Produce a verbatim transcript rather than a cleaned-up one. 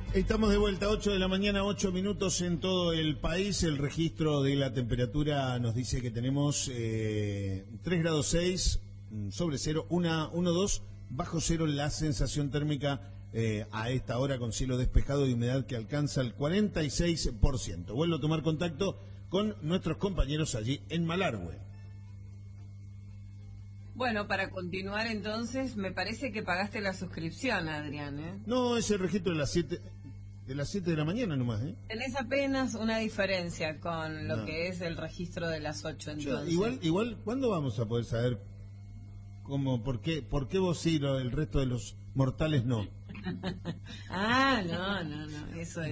Estamos de vuelta, ocho de la mañana, ocho minutos en todo el país. El registro de la temperatura nos dice que tenemos eh, tres grados seis sobre cero, uno coma dos bajo cero la sensación térmica eh, a esta hora, con cielo despejado y humedad que alcanza el cuarenta y seis por ciento. Vuelvo a tomar contacto con nuestros compañeros allí en Malargüe. Bueno, para continuar entonces, me parece que pagaste la suscripción, Adrián, ¿eh? No, es el registro de las siete de las siete de la mañana nomás, ¿eh? Tenés apenas una diferencia con lo no. que es el registro de las ocho, entonces. Yo, igual, igual, ¿cuándo vamos a poder saber cómo, por qué, por qué vos sí, lo, el resto de los mortales no? Ah, no, no, no, eso es.